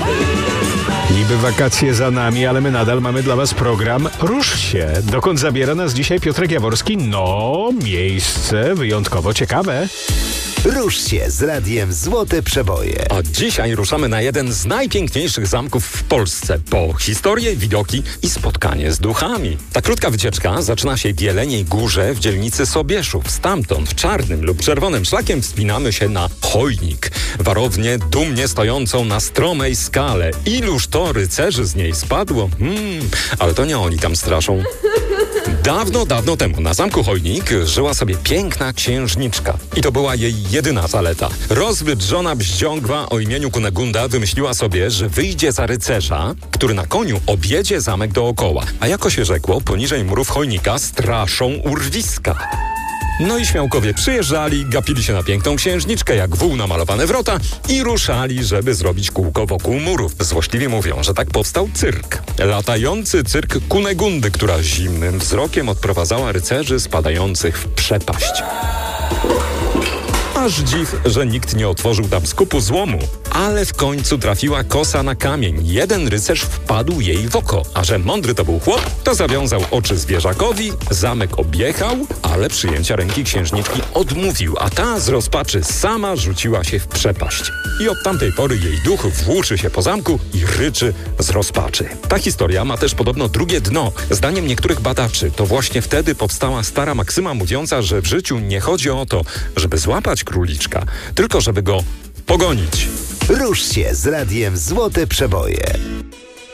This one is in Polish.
Niby wakacje za nami, ale my nadal mamy dla was program Rusz się. Dokąd zabiera nas dzisiaj Piotrek Jaworski? No, miejsce wyjątkowo ciekawe. Rusz się z Radiem Złote Przeboje. A dzisiaj ruszamy na jeden z najpiękniejszych zamków w Polsce. Po historię, widoki i spotkanie z duchami. Ta krótka wycieczka zaczyna się w Jeleniej Górze w dzielnicy Sobieszów. Stamtąd czarnym lub czerwonym szlakiem wspinamy się na Chojnik. Warownię dumnie stojącą na stromej skale. Iluż to rycerzy z niej spadło? Ale to nie oni tam straszą. Dawno, dawno temu na zamku Chojnik żyła sobie piękna księżniczka. I to była jej jedyna zaleta. Rozwydrzona bździągwa o imieniu Kunegunda wymyśliła sobie, że wyjdzie za rycerza, który na koniu objedzie zamek dookoła. A jako się rzekło, poniżej murów Chojnika straszą urwiska. No i śmiałkowie przyjeżdżali, gapili się na piękną księżniczkę jak wół na malowane wrota i ruszali, żeby zrobić kółko wokół murów. Złośliwi mówią, że tak powstał cyrk. Latający cyrk Kunegundy, która zimnym wzrokiem odprowadzała rycerzy spadających w przepaść. Aż dziw, że nikt nie otworzył tam skupu złomu. Ale w końcu trafiła kosa na kamień. Jeden rycerz wpadł jej w oko. A że mądry to był chłop, to zawiązał oczy zwierzakowi, zamek objechał, ale przyjęcia ręki księżniczki odmówił, a ta z rozpaczy sama rzuciła się w przepaść. I od tamtej pory jej duch włóczy się po zamku i ryczy z rozpaczy. Ta historia ma też podobno drugie dno. Zdaniem niektórych badaczy to właśnie wtedy powstała stara maksyma mówiąca, że w życiu nie chodzi o to, żeby złapać króliczka, tylko żeby go pogonić. Rusz się z Radiem Złote Przeboje.